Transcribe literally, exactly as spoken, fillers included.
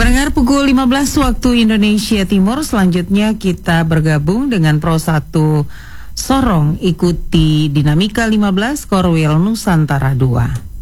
Pendengar, pukul lima belas waktu Indonesia Timur. Selanjutnya kita bergabung dengan Pro satu Sorong. Ikuti Dinamika lima belas Korwil Nusantara dua.